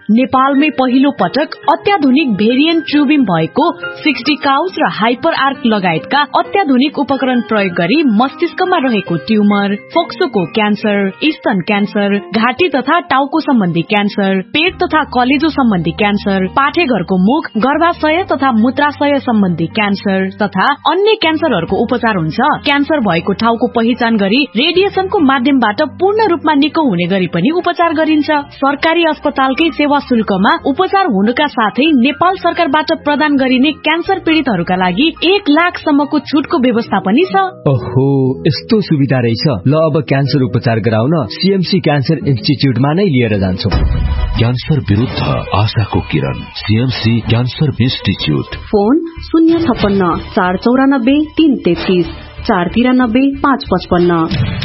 नेपालमै पहिलो पटक अत्याधुनिक भेरिएन्ट ट्युबिम भएको 60 काउस र हाइपर आर्क लगायतका अत्याधुनिक उपकरण प्रयोग गरी मस्तिष्कमा रहेको ट्युमर, फोक्सोको क्यान्सर, स्तन क्यान्सर, घाँटी तथा टाउको सम्बन्धी क्यान्सर, पेट तथा कलेजो सम्बन्धी क्यान्सर, पाठेघरको मुख, गर्भाशय तथा मूत्राशय सम्बन्धी क्यान्सर तथा अन्य क्यान्सरहरूको उपचार हुन्छ। क्यान्सर भएको ठाउँको पहिचान गरी रेडिएसनको माध्यमबाट पूर्ण रूपमा निको हुने गरी पनि उपचार गरिन्छ। सरकारी अस्पतालकै सेवा शुल्कमा उपचार हुनुका साथै नेपाल सरकारबाट प्रदान गरिने क्यान्सर पीडितहरूका लागि 1 लाख सम्मको छुटको व्यवस्था पनि छ। ओहो, यस्तो सुविधा रहेछ। ल अब क्यान्सर उपचार गराउन सीएमसी क्यान्सर इन्स्टिच्युटमा नै लिएर जान्छौ। क्यान्सर विरुद्ध आशाको किरण, CMC cancer institute. Phone 056 494 333 493 555।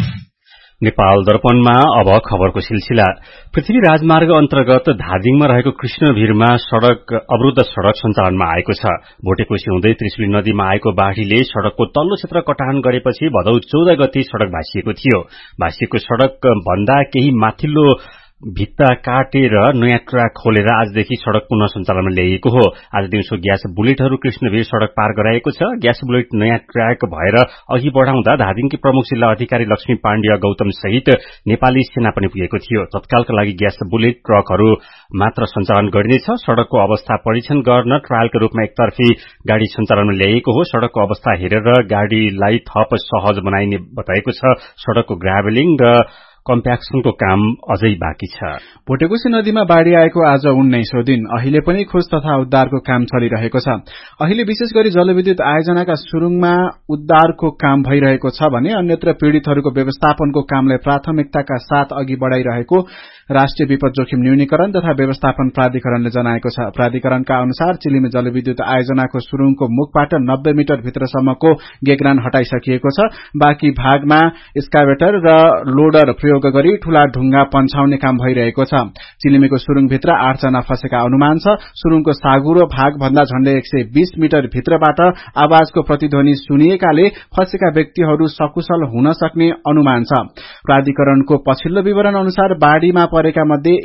Nepal दर्पणमा अब खबरको सिलसिला। पृथ्वी राजमार्ग अन्तर्गत धादिङमा रहेको कृष्णभिरमा अवरुद्ध सड़क सञ्चालनमा आएको छ। भोटेकोशी हुँदै त्रिशुली नदीमा आएको बाढ़ीले सड़कको तल्लो क्षेत्र कटान गरेपछि भदौ 14 गते सड़क भासिएको थियो। भासिएको सड़क भन्दा केही माथिल्लो भित्ता काटेर नयाँ ट्र्याक खोलेर आजदेखि सड़क पुनः सञ्चालनमा ल्याइएको हो। आज दिउँसो ग्यास बुलेटहरू कृष्णभिर सड़क पार गराएको छ। ग्यास बुलेट नयाँ ट्र्याक भएर अघि बढ़ाउँदा धादिङकी प्रमुख जिल्ला अधिकारी लक्ष्मी पाण्डेय गौतम सहित नेपाली सेना पनि पुगेको थियो। तत्कालका लागि ग्यास बुलेट ट्रकहरू मात्र सञ्चालन गरिनेछ। सड़कको अवस्था परीक्षण गर्न ट्रायलको रूपमा एकतर्फी गाड़ी सञ्चालनमा ल्याइएको हो। सड़कको अवस्था हेरेर गाड़ीलाई थप सहज बनाइने बताएको छ। सड़कको ग्राभलिङ र कम्प्याक्सनको काम अझै बाँकी छ। भोटेकोशी नदीमा बाढ़ी आएको आज 19औं दिन। अहिले पनि खोज तथा उद्धारको काम चलिरहेको छ। अहिले विशेष गरी जलविद्युत आयोजनाका सुरुङमा उद्धारको काम भइरहेको छ भने अन्यत्र पीड़ितहरूको व्यवस्थापनको कामलाई प्राथमिकताका साथ अघि बढ़ाइरहेको राष्ट्रिय विपद जोखिम न्यूनीकरण तथा व्यवस्थापन प्राधिकरणले जनाएको छ। प्राधिकरणका अनुसार चिलिमे जलविद्युत आयोजनाको सुरुङको मुखबाट 90 मिटर भित्रसम्मको गेगरान हटाइसकिएको छ। बाँकी भागमा एक्सकाभेटर र लोडर प्रयोग गरी ठूला ढुङ्गा पन्छाउने काम भइरहेको छ। चिलिमेको सुरुङभित्र 8 जना फँसेका अनुमान छ। सुरुङको साँगुरो भाग भन्दा झण्डै 120 मिटर भित्रबाट आवाजको प्रतिध्वनि सुनिएकाले फँसेका व्यक्तिहरू सकुशल हुन सक्ने अनुमान छ। प्राधिकरणको पछिल्लो विवरण अनुसार बाढ़ीमा परेका मध्ये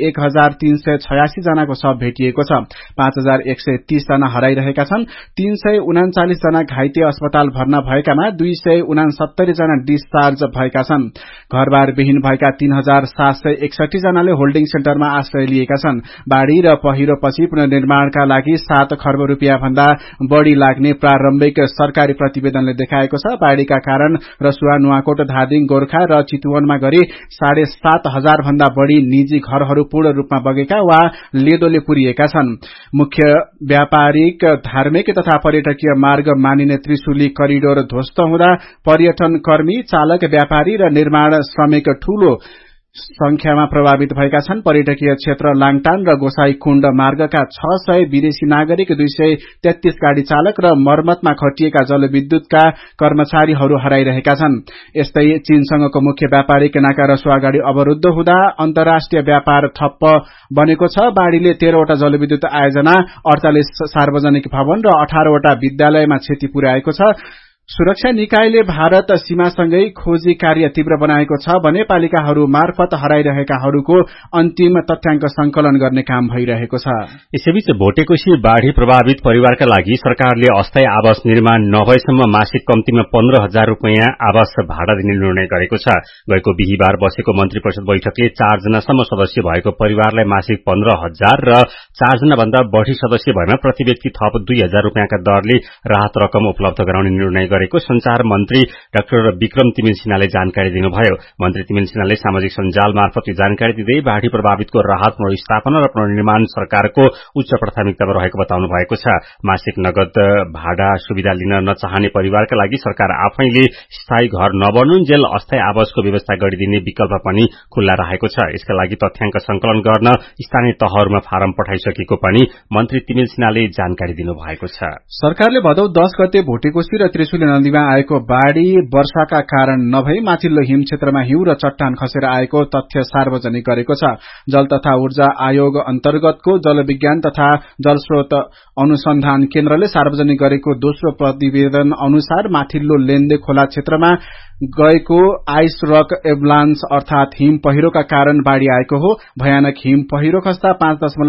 1386 जनाको शव भेटिएको छ। 5130 जना हराइरहेका छन्। 339 जना घाइते अस्पताल भर्ना भएकामा 269 जना डिस्चार्ज भएका छन्। घरबार विहीन भएका 3761 जनाले होल्डिङ सेन्टरमा आश्रय लिएका छन्। बाढ़ी र पहिरोपछि पुनर्निर्माणका लागि 7 खर्ब रुपियाँ भन्दा बढ़ी लाग्ने प्रारम्भिक सरकारी प्रतिवेदनले देखाएको छ। बाढ़ीका कारण रसुवा, नुवाकोट, धादिङ, गोर्खा र चितवनमा गरी 7,500 भन्दा बढ़ी निजी घरहरू पूर्ण रूपमा बगेका वा लेदोले पुरिएका छन्। मुख्य व्यापारिक, धार्मिक तथा पर्यटकीय मार्ग मानिने त्रिशुली करिडोर ध्वस्त हुँदा पर्यटन कर्मी, चालक, व्यापारी र निर्माण श्रमिक ठूलो संख्यामा प्रभावित भएका छन्। पर्यटकीय क्षेत्र लाङटान र गोसाईकुण्ड मार्गका 600 विदेशी नागरिक, 233 गाड़ी चालक र मर्मतमा खटिएका जलविद्युतका कर्मचारीहरू हराइरहेका छन्। यस्तै चीनसँगको मुख्य व्यापारिक नाका रसुवा गाड़ी अवरुद्ध हुँदा अन्तर्राष्ट्रिय व्यापार ठप्प बनेको छ। बाढ़ीले 13 वटा जलविद्युत आयोजना, 48 सार्वजनिक भवन र 18 वटा विद्यालयमा क्षति पुर्याएको छ। सुरक्षा निकायले भारत सीमासँगै खोजी कार्य तीव्र बनाएको छ भने पालिकाहरू मार्फत हराइरहेकाहरूको अन्तिम तथ्याङ्क संकलन गर्ने काम भइरहेको छ। यसैबीच भोटेकोशी बाढ़ी प्रभावित परिवारका लागि सरकारले अस्थायी आवास निर्माण नभएसम्म मासिक कम्तीमा 15,000 रुपियाँ आवास भाडा दिने निर्णय गरेको छ। गएको बिहीबार बसेको मन्त्री परिषद बैठकले 4 जनासम्म सदस्य भएको परिवारलाई मासिक 15,000 र 4 जना भन्दा बढ़ी सदस्य भएमा प्रति व्यक्ति थप 2,000 रुपियाँका दरले राहत रकम उपलब्ध गराउने निर्णय गरेको संचार मन्त्री डाक्टर विक्रम तिमिल सिन्हाले जानकारी दिनुभयो। मन्त्री तिमिल सिन्हाले सामाजिक सञ्जाल मार्फत यो जानकारी दिँदै बाढ़ी प्रभावितको राहत, पुनर्स्थापना र पुनर्निर्माण सरकारको उच्च प्राथमिकतामा रहेको बताउनु भएको छ। मासिक नगद भाडा सुविधा लिन नचाहने परिवारका लागि सरकार आफैले स्थायी घर नबनुन्जेल अस्थायी आवासको व्यवस्था गरिदिने विकल्प पनि खुल्ला राखेको छ। यसका लागि तथ्याङ्क संकलन गर्न स्थानीय तहहरूमा फारम पठाइसकेको पनि मन्त्री तिमिल सिन्हाले जानकारी दिनुभएको छ। सरकारले भदौ 10 गते भोटेकोशी र त्रिशुली नदीमा आएको बाढ़ी वर्षाका कारण नभई माथिल्लो हिम क्षेत्रमा हिउँ र चट्टान खसेर आएको तथ्य सार्वजनिक गरेको छ। जल तथा ऊर्जा आयोग अन्तर्गतको जलविज्ञान तथा जलस्रोत अनुसन्धान केन्द्रले सार्वजनिक गरेको दोस्रो प्रतिवेदन अनुसार माथिल्लो लेन्दे खोला क्षेत्रमा गएको आइस रक एभलान्स अर्थात हिम पहिरोका कारण बाढ़ी आएको हो। भयानक हिम पहिरो खस्दा 5